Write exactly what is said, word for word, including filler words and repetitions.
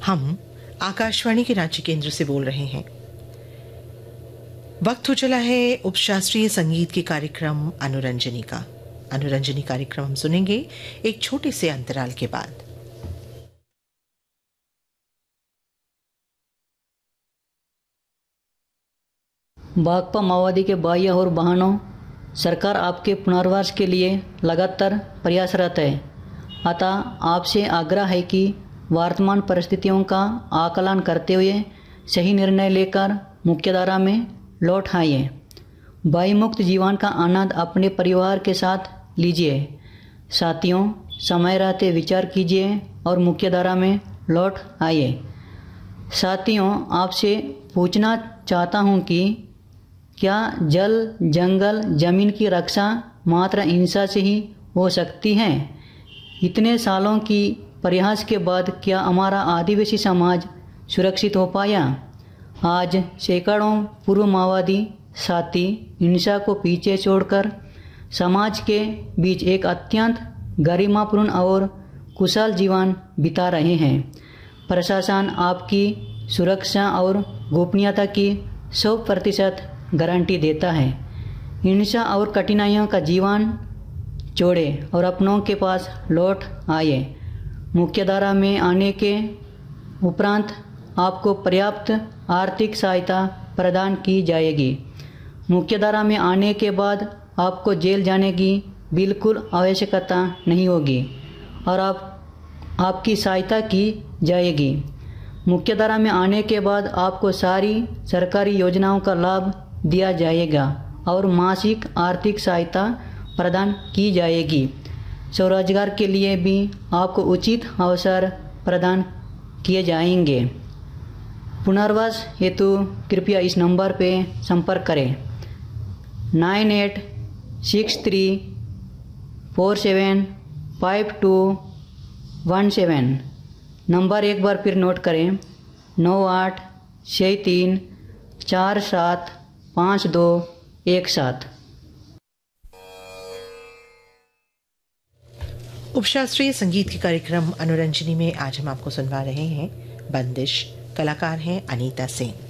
हम आकाशवाणी के रांची केंद्र से बोल रहे हैं। वक्त हो चला है उपशास्त्रीय संगीत के कार्यक्रम अनुरंजनी का। अनुरंजनी कार्यक्रम हम सुनेंगे एक छोटे से अंतराल के बाद। भाकपा माओवादी के बाह्य और बहानों सरकार आपके पुनर्वास के लिए लगातार प्रयासरत है। अतः आपसे आग्रह है कि वर्तमान परिस्थितियों का आकलन करते हुए सही निर्णय लेकर मुख्यधारा में लौट आइए। भयमुक्त जीवन का आनंद अपने परिवार के साथ लीजिए। साथियों, समय रहते विचार कीजिए और मुख्यधारा में लौट आइए। साथियों, आपसे पूछना चाहता हूँ कि क्या जल, जंगल, जमीन की रक्षा मात्र हिंसा से ही हो सकती है? इतने सालों की प्रयास के बाद क्या हमारा आदिवासी समाज सुरक्षित हो पाया? आज सैकड़ों पूर्व माओवादी साथी हिंसा को पीछे छोड़कर समाज के बीच एक अत्यंत गरिमापूर्ण और कुशल जीवन बिता रहे हैं। प्रशासन आपकी सुरक्षा और गोपनीयता की सौ प्रतिशत गारंटी देता है। हिंसा और कठिनाइयों का जीवन छोड़े और अपनों के पास लौट आए। मुख्यधारा में आने के उपरांत आपको पर्याप्त आर्थिक सहायता प्रदान की जाएगी। मुख्यधारा में आने के बाद आपको जेल जाने की बिल्कुल आवश्यकता नहीं होगी और आप आपकी सहायता की जाएगी। मुख्यधारा में आने के बाद आपको सारी सरकारी योजनाओं का लाभ दिया जाएगा और मासिक आर्थिक सहायता प्रदान की जाएगी। स्वरोजगार के लिए भी आपको उचित अवसर प्रदान किए जाएंगे। पुनर्वास हेतु कृपया इस नंबर पर संपर्क करें nine eight six three four seven five to one seven. Number एक बार फिर नोट करें नौ आठ छः तीन चार सात पाँच दो एक सात। उपशास्त्रीय संगीत के कार्यक्रम अनुरंजनी में आज हम आपको सुनवा रहे हैं बंदिश। कलाकार हैं अनीता सेन।